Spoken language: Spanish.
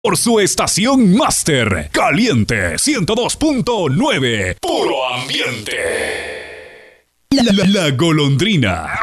Por su estación Master, Caliente 102.9, puro ambiente. La golondrina.